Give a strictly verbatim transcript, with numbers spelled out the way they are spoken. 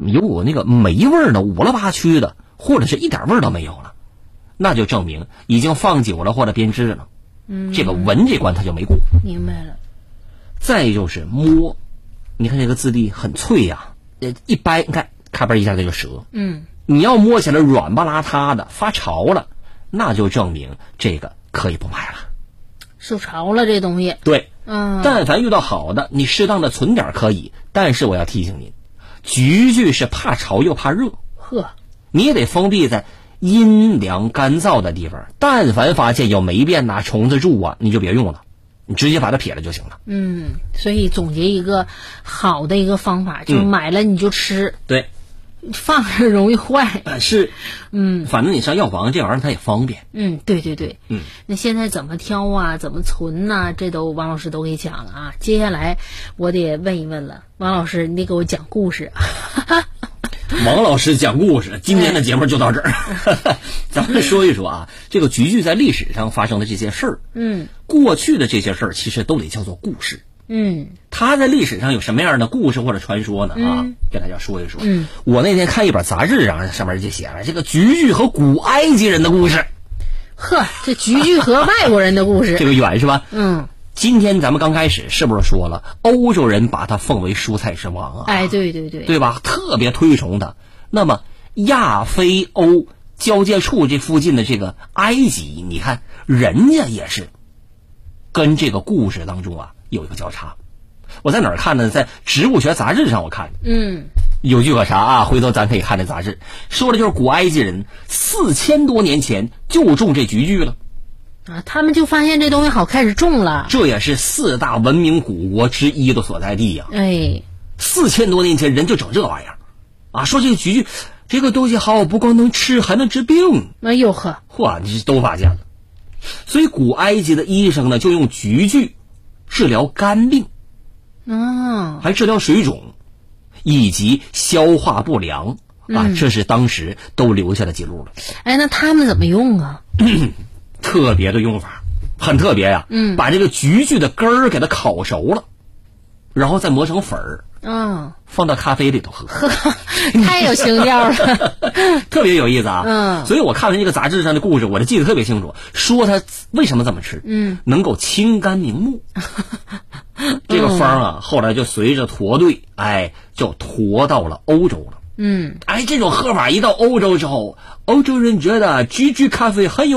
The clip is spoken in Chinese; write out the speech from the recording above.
么有那个霉味儿的，五了八曲的，或者是一点味儿都没有了，那就证明已经放久了或者变质了。 嗯， 这个闻这关它就没过。 明白了。 再就是摸，你看这个质地很脆呀、啊，一掰，你看咔嘣一下它就折。 嗯， 你要摸起来软巴拉塌的，发潮了，那就证明这个可以不买了。 受潮了这东西。 对， 嗯， 但凡遇到好的，你适当的存点可以，但是我要提醒您，菊苣是怕潮又怕热。 呵， 你也得封闭在阴凉干燥的地方，但凡发现有霉变呐、虫子蛀啊，你就别用了，你直接把它撇了就行了。 嗯，所以总结一个好的一个方法，就是买了你就吃， 嗯、对， 放着容易坏。 是， 嗯， 反正你上药房这玩意儿它也方便。 嗯，对对对， 嗯， 那现在怎么挑啊，怎么存呐、啊，这都王老师都给讲了啊。接下来我得问一问了，王老师，你得给我讲故事。 王老师讲故事，今天的节目就到这儿。咱们说一说啊，这个菊苣在历史上发生的这些事儿。 嗯， 过去的这些事儿其实都得叫做故事。 嗯， 它在历史上有什么样的故事或者传说呢？啊， 嗯、 跟大家说一说。 嗯， 我那天看一本杂志啊，上面就写了这个菊苣和古埃及人的故事。 呵，这菊苣和外国人的故事， 这个远是吧？ 嗯。 今天咱们刚开始是不是说了，欧洲人把它奉为蔬菜之王啊？ 哎，对对对， 对吧？特别推崇它。那么亚非欧交界处这附近的这个埃及，你看人家也是跟这个故事当中啊有一个交叉。我在哪儿看呢？在《植物学杂志》上我看， 嗯， 有据可查啊。回头咱可以看这杂志，说的就是古埃及人四千多年前就种这菊苣了。 啊，他们就发现这东西好，开始种了。 这也是四大文明古国之一的所在地呀、啊。 哎， 四千多年前人就整这玩意儿，啊，说这个菊苣这个东西好，不光能吃，还能治病。 哎呦呵， 嚯，你都发现了。所以古埃及的医生呢，就用菊苣治疗肝病， 嗯， 还治疗水肿，以及消化不良啊， 嗯、 这是当时都留下的记录了。 哎，那他们怎么用啊？ 特别的用法，很特别呀、啊。 嗯， 把这个菊苣的根儿给它烤熟了，然后再磨成粉儿， 嗯， 放到咖啡里头喝， 喝，太有情调了， 特别有意思啊。 嗯， 所以我看完这个杂志上的故事，我就记得特别清楚，说他为什么这么吃， 嗯， 能够清肝明目。这个方啊，后来就随着驼队，哎，就驮到了欧洲了。 嗯， 哎，这种喝法一到欧洲之后，欧洲人觉得菊苣咖啡很有